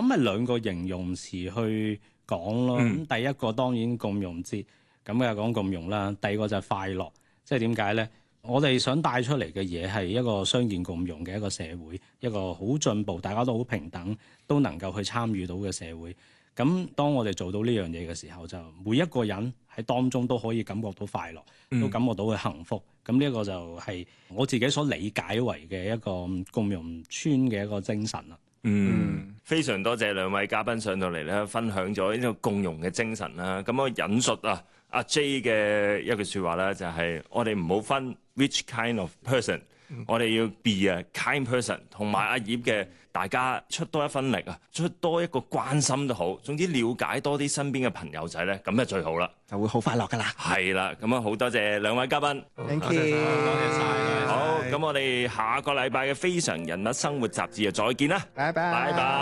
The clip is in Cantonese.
諗係兩個形容詞去講咯。咁第一個當然共融節，咁嘅講共融啦。第二個就係快樂，即係點解咧？我哋想帶出嚟嘅嘢係一個相見共融嘅一個社會，一個好進步，大家都好平等，都能夠去參與到嘅社會。咁當我哋做到呢樣嘢嘅時候，就每一個人喺當中都可以感覺到快樂，都感覺到佢幸福。咁呢一個就係我自己所理解為嘅一個共融村嘅一個精神啦。 非常多謝兩位嘉賓上到嚟咧，分享咗呢個共融嘅精神啦。咁我引述阿 J 嘅一句説話咧，就係我哋唔好分 which kind of person，我哋要 be a kind person。同埋阿葉嘅，大家出多一分力啊，出多一個關心都好，總之了解多啲身邊嘅朋友仔咧，咁就最好啦， 就會好快樂噶啦。 係啦，咁啊好多謝兩位嘉賓 ，Thank you， 多謝晒。 好，咁我哋下個禮拜嘅《非常人物生活雜誌》就再見啦， 拜拜。 拜拜。